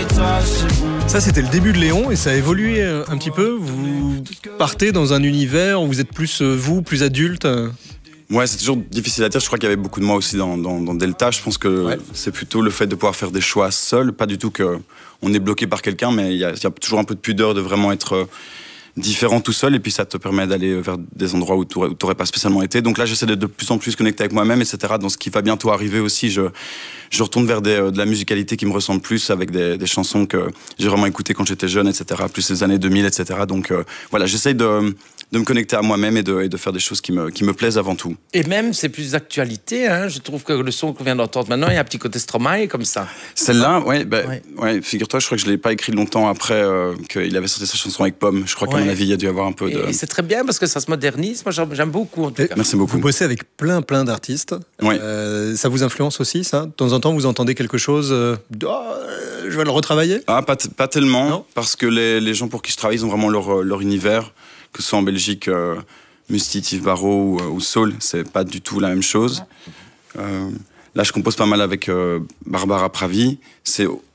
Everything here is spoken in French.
Ça, c'était le début de Léon et ça a évolué un petit peu. Vous partez dans un univers où vous êtes plus vous, plus adulte. Ouais, c'est toujours difficile à dire. Je crois qu'il y avait beaucoup de moi aussi dans Delta. Je pense que c'est plutôt le fait de pouvoir faire des choix seul. Pas du tout qu'on est bloqué par quelqu'un, mais il y a toujours un peu de pudeur de vraiment être différent tout seul. Et puis ça te permet d'aller vers des endroits où tu n'aurais pas spécialement été. Donc là, j'essaie d'être de plus en plus connecté avec moi-même, etc. Dans ce qui va bientôt arriver aussi, je retourne vers de la musicalité qui me ressemble plus, avec des chansons que j'ai vraiment écoutées quand j'étais jeune, etc. Plus les années 2000, etc. Donc voilà, j'essaie de me connecter à moi-même et de faire des choses qui me plaisent avant tout. Et même, c'est plus d'actualité. Hein. Je trouve que le son qu'on vient d'entendre maintenant, il y a un petit côté Stromae comme ça. Celle-là, ouais, figure-toi, je crois que je ne l'ai pas écrit longtemps après qu'il avait sorti sa chanson avec Pomme. Je crois qu'à mon avis, il y a dû avoir un peu de... Et c'est très bien parce que ça se modernise. Moi, j'aime beaucoup, en tout cas. Merci beaucoup. Vous bossez avec plein d'artistes. Ouais. Ça vous influence aussi, ça? De temps en temps, vous entendez quelque chose je vais le retravailler? Pas tellement, non, parce que les gens pour qui je travaille, ils ont vraiment leur univers. Que ce soit en Belgique, Musti, Yves Barrault ou Soul, c'est pas du tout la même chose. Là, je compose pas mal avec Barbara Pravi. C'est